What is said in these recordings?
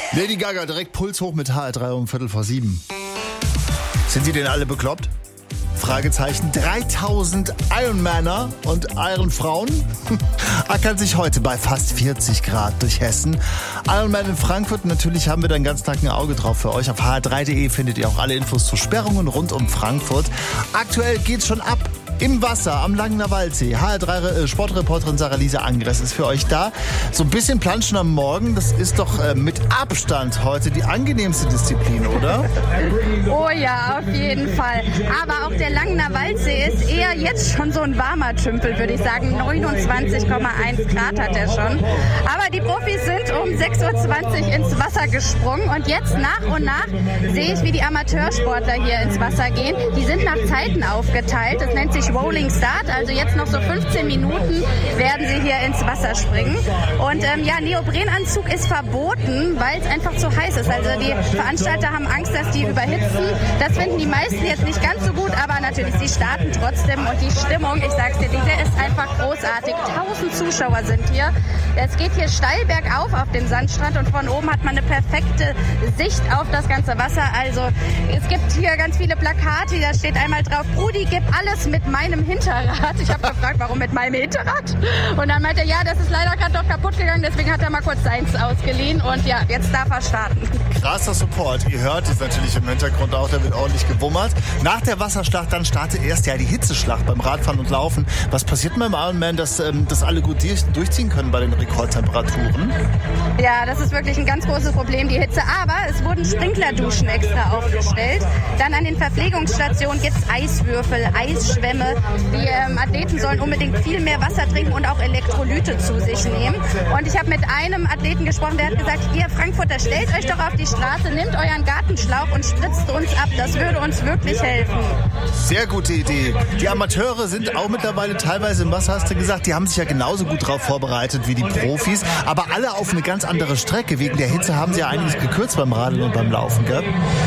Lady Gaga direkt Puls hoch mit HR3 um 6:15. Sind Sie denn alle bekloppt? Fragezeichen. 3000 Ironmänner und Ironfrauen ackern sich heute bei fast 40 Grad durch Hessen. Ironman in Frankfurt, natürlich haben wir da den ganzen Tag ein Auge drauf für euch. Auf hr3.de findet ihr auch alle Infos zu Sperrungen rund um Frankfurt. Aktuell geht's schon ab. Im Wasser am Langener Waldsee. HR3 Sportreporterin Sarah-Lisa Angres ist für euch da. So ein bisschen Planschen am Morgen, das ist doch mit Abstand heute die angenehmste Disziplin, oder? Oh ja, auf jeden Fall. Aber auch der Langener Waldsee ist eher jetzt schon so ein warmer Tümpel, würde ich sagen. 29,1 Grad hat er schon. Aber die Profis sind um 6:20 Uhr ins Wasser gesprungen. Und jetzt nach und nach sehe ich, wie die Amateursportler hier ins Wasser gehen. Die sind nach Zeiten aufgeteilt. Das nennt sich Rolling Start, also jetzt noch so 15 Minuten werden sie hier ins Wasser springen. Und Neoprenanzug ist verboten, weil es einfach zu heiß ist. Also die Veranstalter haben Angst, dass die überhitzen. Das finden die meisten jetzt nicht ganz so gut, aber natürlich, sie starten trotzdem. Und die Stimmung, ich sag's dir, die ist einfach großartig. 1000 Zuschauer sind hier. Es geht hier steil bergauf auf den Sandstrand und von oben hat man eine perfekte Sicht auf das ganze Wasser. Also es gibt hier ganz viele Plakate, da steht einmal drauf, Brudi, gib alles mit meinem Hinterrad. Ich habe gefragt, warum mit meinem Hinterrad? Und dann meinte er, ja, das ist leider gerade doch kaputt gegangen, deswegen hat er mal kurz seins ausgeliehen und ja, jetzt darf er starten. Krasser Support. Ihr hört es natürlich im Hintergrund auch, da wird ordentlich gewummert. Nach der Wasserschlacht dann startet erst die Hitzeschlacht beim Radfahren und Laufen. Was passiert beim Ironman, dass alle gut durchziehen können bei den Rekordtemperaturen? Ja, das ist wirklich ein ganz großes Problem, die Hitze. Aber es wurden Sprinklerduschen extra aufgestellt. Dann an den Verpflegungsstationen gibt es Eiswürfel, Eisschwämme. Die Athleten sollen unbedingt viel mehr Wasser trinken und auch Elektrolyte zu sich nehmen. Und ich habe mit einem Athleten gesprochen, der hat gesagt, ihr Frankfurter, stellt euch doch auf die Straße, nehmt euren Gartenschlauch und spritzt uns ab. Das würde uns wirklich helfen. Sehr gute Idee. Die Amateure sind auch mittlerweile teilweise im Wasser, hast du gesagt. Die haben sich ja genauso gut darauf vorbereitet wie die Profis. Aber alle auf eine ganz andere Strecke. Wegen der Hitze haben sie ja einiges gekürzt beim Radeln und beim Laufen, gell?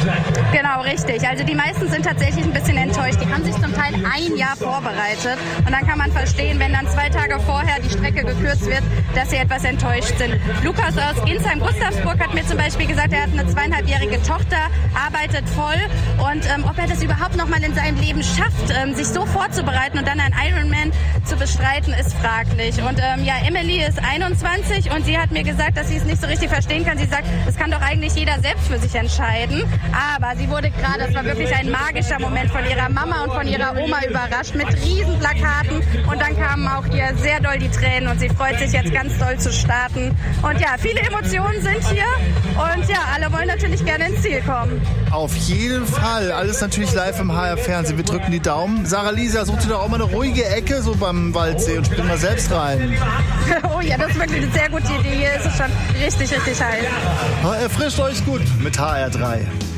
Genau, richtig. Also die meisten sind tatsächlich ein bisschen enttäuscht. Die haben sich zum Teil ein Jahr vorbereitet. Und dann kann man verstehen, wenn dann 2 Tage vorher die Strecke gekürzt wird, dass sie etwas enttäuscht sind. Lukas aus Ginsheim-Gustavsburg hat mir zum Beispiel gesagt, er hat eine 2,5-jährige Tochter, arbeitet voll. Und ob er das überhaupt noch mal in seinem Leben schafft, sich so vorzubereiten und dann einen Ironman zu bestreiten, ist fraglich. Und Emily ist 21 und sie hat mir gesagt, dass sie es nicht so richtig verstehen kann. Sie sagt, es kann doch eigentlich jeder selbst für sich entscheiden. Aber sie wurde gerade, es war wirklich ein magischer Moment, von ihrer Mama und von ihrer Oma überrascht mit riesen Plakaten. Und dann kamen auch ihr sehr doll die Tränen und sie freut sich jetzt ganz doll zu starten. Und ja, viele Emotionen sind hier und ja, alle wollen natürlich gerne ins Ziel kommen. Auf jeden Fall. Alles natürlich live im HR-Fernsehen. Wir drücken die Daumen. Sarah-Lisa, such dir doch auch mal eine ruhige Ecke so beim Waldsee und spring mal selbst rein. Oh ja, das ist wirklich eine sehr gute Idee. Hier ist es schon richtig, richtig heiß. Erfrischt euch gut mit HR3.